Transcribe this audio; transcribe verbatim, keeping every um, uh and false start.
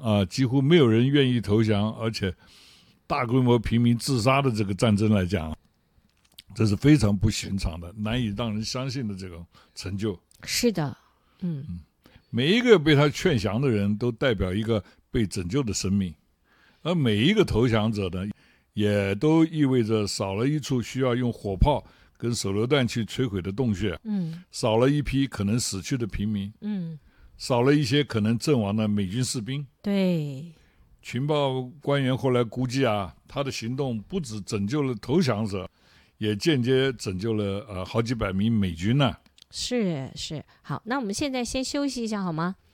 啊，几乎没有人愿意投降，而且大规模平民自杀的这个战争来讲，这是非常不寻常的，难以让人相信的这种成就。 是的，嗯， 每一个被他劝降的人都代表一个被拯救的生命，而每一个投降者呢，也都意味着少了一处需要用火炮跟手榴弹去摧毁的洞穴， 嗯， 少了一批可能死去的平民， 嗯， 少了一些可能阵亡的美军士兵。 对， 情报官员后来估计啊，他的行动不止拯救了投降者，也间接拯救了呃好几百名美军呢、啊。 是是，好，那我们现在先休息一下好吗？